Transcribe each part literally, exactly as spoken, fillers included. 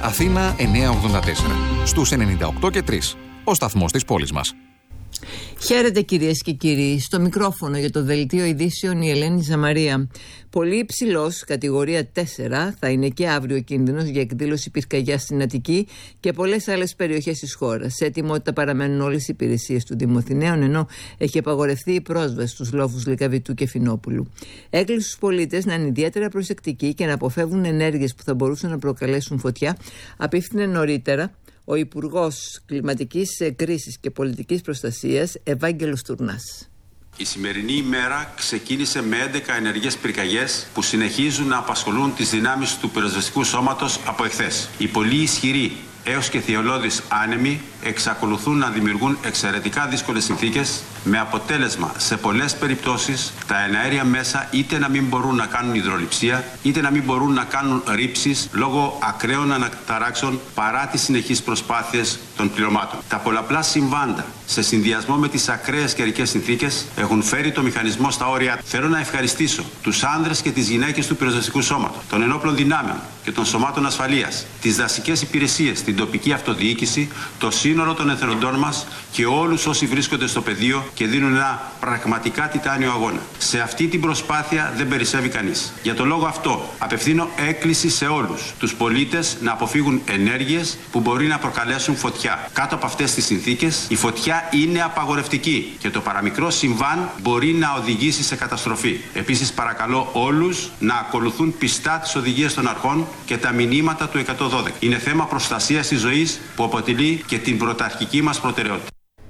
Αθήνα εννιακόσια ογδόντα τέσσερα. Στους ενενήντα οκτώ και τρία. Ο σταθμός της πόλης μας. Χαίρετε κυρίες και κύριοι. Στο μικρόφωνο για το Δελτίο Ειδήσεων η Ελένη Ζαμαρία. Πολύ υψηλός, κατηγορία τέσσερα, θα είναι και αύριο κίνδυνος για εκδήλωση πυρκαγιάς στην Αττική και πολλές άλλες περιοχές της χώρας. Σε ετοιμότητα παραμένουν όλες οι υπηρεσίες του Δήμου Αθηναίων, ενώ έχει απαγορευτεί η πρόσβαση στους λόφους Λυκαβητού και Φινόπουλου. Έκλεισε στους πολίτες να είναι ιδιαίτερα προσεκτικοί και να αποφεύγουν ενέργειες που θα μπορούσαν να προκαλέσουν φωτιά. Απίφθινε νωρίτερα ο Υπουργός Κλιματικής Κρίσης και Πολιτικής Προστασίας, Ευάγγελος Τουρνάς. Η σημερινή ημέρα ξεκίνησε με έντεκα ενεργές πυρκαγιές που συνεχίζουν να απασχολούν τις δυνάμεις του πυροσβεστικού σώματος από εχθές. Οι πολύ ισχυροί έως και θειολώδεις άνεμοι εξακολουθούν να δημιουργούν εξαιρετικά δύσκολες συνθήκες, με αποτέλεσμα σε πολλές περιπτώσεις τα εναέρια μέσα είτε να μην μπορούν να κάνουν υδρολειψία, είτε να μην μπορούν να κάνουν ρήψεις λόγω ακραίων αναταράξεων παρά τις συνεχείς προσπάθειες των πληρωμάτων. Τα πολλαπλά συμβάντα σε συνδυασμό με τις ακραίες καιρικές συνθήκες έχουν φέρει το μηχανισμό στα όρια. Θέλω να ευχαριστήσω τους άνδρες και τις γυναίκες του πυροσβεστικού σώματος, των ενόπλων δυνάμεων και των σωμάτων ασφαλείας, τις δασικές υπηρεσίες, την τοπική αυτοδιοίκηση, το σύνολο των εθελοντών μας και όλους όσοι βρίσκονται στο πεδίο και δίνουν ένα πραγματικά τιτάνιο αγώνα. Σε αυτή την προσπάθεια δεν περισσεύει κανείς. Για τον λόγο αυτό απευθύνω έκκληση σε όλους τους πολίτες να αποφύγουν ενέργειες που μπορεί να προκαλέσουν φωτιά. Κάτω από αυτές τις συνθήκες η φωτιά είναι απαγορευτική και το παραμικρό συμβάν μπορεί να οδηγήσει σε καταστροφή. Επίσης παρακαλώ όλους να ακολουθούν πιστά τις οδηγίες των αρχών και τα μηνύματα του εκατόν δώδεκα. Είναι θέμα προστασίας της ζωής που αποτελεί και την πρωταρχική μας προτεραιότητα.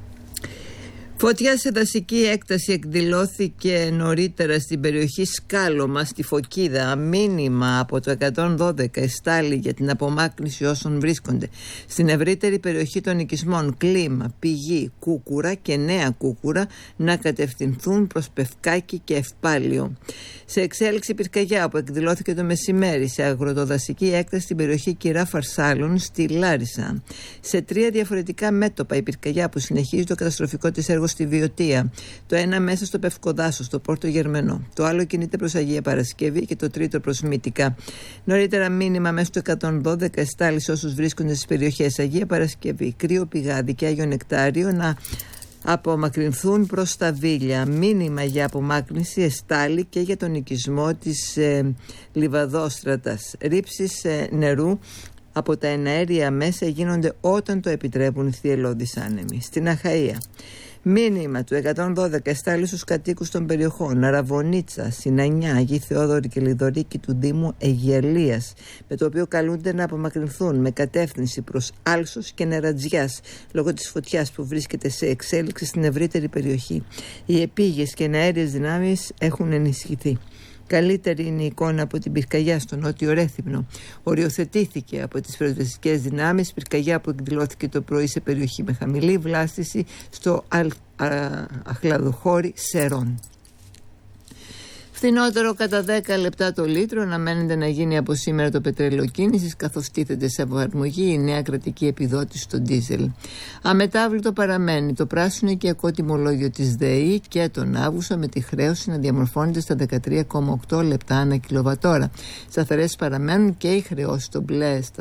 Φωτιά σε δασική έκταση εκδηλώθηκε νωρίτερα στην περιοχή Σκάλωμα στη Φωκίδα. Μήνυμα από το εκατόν δώδεκα εστάλει για την απομάκρυνση όσων βρίσκονται στην ευρύτερη περιοχή των οικισμών Κλίμα, Πηγή, Κούκουρα και Νέα Κούκουρα να κατευθυνθούν προς Πευκάκη και Ευπάλιο. Σε εξέλιξη πυρκαγιά που εκδηλώθηκε το μεσημέρι σε αγροτοδασική έκταση στην περιοχή Κυρά Φαρσάλων στη Λάρισα. Σε τρία διαφορετικά μέτωπα η πυρκαγιά που συνεχίζει το καταστροφικό της έργο στη Βιωτία. Το ένα μέσα στο Πευκοδάσο, στο Πόρτο Γερμενό. Το άλλο κινείται προς Αγία Παρασκευή και το τρίτο προς Μύτικα. Νωρίτερα μήνυμα μέσα στο εκατόν δώδεκα εστάλει σε όσους βρίσκονται στις περιοχές Αγία Παρασκευή, Κρύο Πηγάδι και Άγιο Νεκτάριο να απομακρυνθούν προς τα Βίλια. Μήνυμα για απομάκρυνση εστάλει και για τον οικισμό της ε, Λιβαδόστρατας. Ρήψεις ε, νερού από τα εναέρια μέσα γίνονται όταν το επιτρέπουν οι θυελλώδεις άνεμοι. Στην Αχαΐα. Μήνυμα του εκατόν δώδεκα εστάλει στους κατοίκους των περιοχών Αραβωνίτσα, Συνανιά, Αγία Θεόδωρη και Λιδωρίκη του Δήμου Αιγιαλίας, με το οποίο καλούνται να απομακρυνθούν με κατεύθυνση προς Άλσος και Νερατζιάς λόγω της φωτιάς που βρίσκεται σε εξέλιξη στην ευρύτερη περιοχή. Οι επίγειες και εναέριες δυνάμεις έχουν ενισχυθεί. Καλύτερη είναι η εικόνα από την πυρκαγιά στο Νότιο Ρέθυμνο. Οριοθετήθηκε από τις πυροσβεστικές δυνάμεις πυρκαγιά που εκδηλώθηκε το πρωί σε περιοχή με χαμηλή βλάστηση στο Αλ, α, Αχλαδοχώρι Σερών. Φθηνότερο κατά δέκα λεπτά το λίτρο αναμένεται να γίνει από σήμερα το πετρέλαιο κίνησης, καθώς τίθεται σε εφαρμογή η νέα κρατική επιδότηση στο ντίζελ. Αμετάβλητο παραμένει το πράσινο οικιακό τιμολόγιο της ΔΕΗ και τον Αύγουστο, με τη χρέωση να διαμορφώνεται στα δεκατρία κόμμα οκτώ λεπτά ανά κιλοβατόρα. Σταθερές παραμένουν και οι χρεώσεις στο μπλε